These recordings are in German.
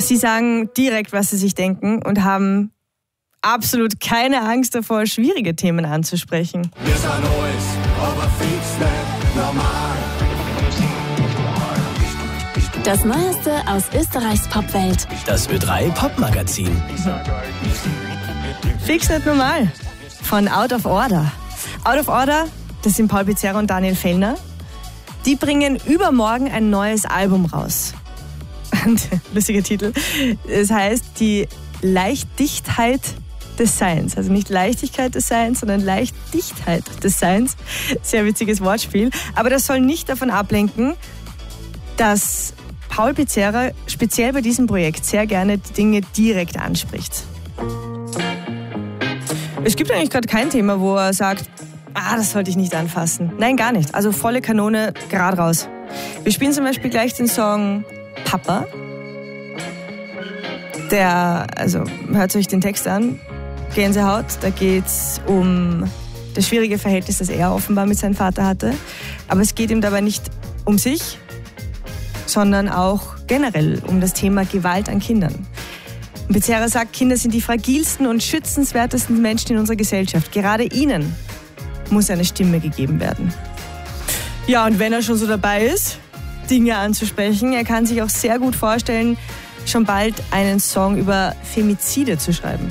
Sie sagen direkt, was sie sich denken und haben absolut keine Angst davor, schwierige Themen anzusprechen. Wir sind alles, aber fix nicht normal. Das Neueste aus Österreichs Popwelt. Das Ö3 Popmagazin. Fix nicht normal. Von Out of Order. Out of Order, das sind Paul Pizzerra und Daniel Fellner. Die bringen übermorgen ein neues Album raus. Lustiger Titel. Es heißt die Leichtdichtheit des Seins. Also nicht Leichtigkeit des Seins, sondern Leichtdichtheit des Seins. Sehr witziges Wortspiel. Aber das soll nicht davon ablenken, dass Paul Pizzerra speziell bei diesem Projekt sehr gerne die Dinge direkt anspricht. Es gibt eigentlich gerade kein Thema, wo er sagt, das sollte ich nicht anfassen. Nein, gar nicht. Also volle Kanone, gerade raus. Wir spielen zum Beispiel gleich den Song Papa. Hört euch den Text an. Gänsehaut, da geht's um das schwierige Verhältnis, das er offenbar mit seinem Vater hatte. Aber es geht ihm dabei nicht um sich, sondern auch generell um das Thema Gewalt an Kindern. Und Pizzerra sagt, Kinder sind die fragilsten und schützenswertesten Menschen in unserer Gesellschaft. Gerade ihnen muss eine Stimme gegeben werden. Ja, und wenn er schon so dabei ist, Dinge anzusprechen, er kann sich auch sehr gut vorstellen, schon bald einen Song über Femizide zu schreiben.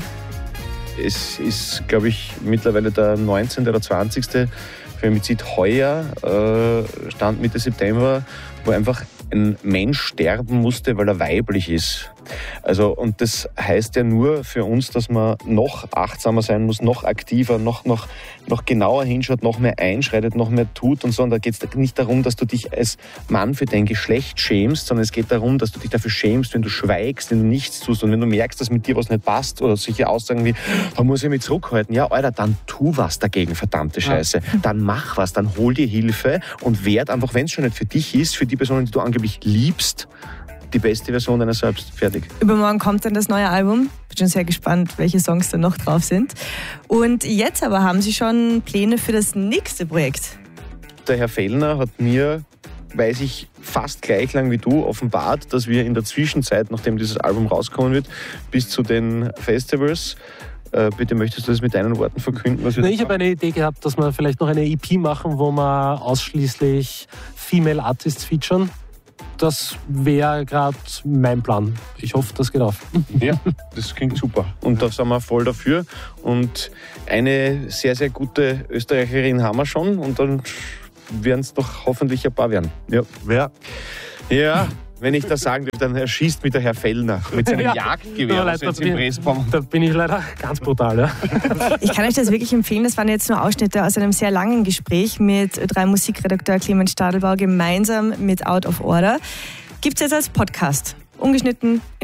Es ist, glaube ich, mittlerweile der 19. oder 20. Femizid heuer, Stand Mitte September, wo einfach ein Mensch sterben musste, weil er weiblich ist. Also, und das heißt ja nur für uns, dass man noch achtsamer sein muss, noch aktiver, noch genauer hinschaut, noch mehr einschreitet, noch mehr tut und so. Und da geht es nicht darum, dass du dich als Mann für dein Geschlecht schämst, sondern es geht darum, dass du dich dafür schämst, wenn du schweigst, wenn du nichts tust und wenn du merkst, dass mit dir was nicht passt oder solche Aussagen wie, da muss ich mich zurückhalten. Ja, Alter, dann tu was dagegen, verdammte Scheiße. Dann mach was, dann hol dir Hilfe und werd einfach, wenn es schon nicht für dich ist, für die Personen, die du angeblich liebst, die beste Version deiner selbst. Fertig. Übermorgen kommt dann das neue Album. Bin schon sehr gespannt, welche Songs da noch drauf sind. Und jetzt aber haben Sie schon Pläne für das nächste Projekt. Der Herr Fellner hat mir, weiß ich, fast gleich lang wie du offenbart, dass wir in der Zwischenzeit, nachdem dieses Album rauskommen wird, bis zu den Festivals, bitte möchtest du das mit deinen Worten verkünden? Ich habe eine Idee gehabt, dass wir vielleicht noch eine EP machen, wo wir ausschließlich Female Artists featuren. Das wäre gerade mein Plan. Ich hoffe, das geht auf. Ja, das klingt super. Und da sind wir voll dafür. Und eine sehr, sehr gute Österreicherin haben wir schon. Und dann werden es doch hoffentlich ein paar werden. Ja. Ja. Wenn ich das sagen darf, dann erschießt mich der Herr Fellner mit seinem Jagdgewehr. Da bin ich leider ganz brutal. Ja. Ich kann euch das wirklich empfehlen. Das waren jetzt nur Ausschnitte aus einem sehr langen Gespräch mit Ö3 Musikredakteur Clemens Stadelbauer gemeinsam mit Out of Order. Gibt es jetzt als Podcast. Ungeschnitten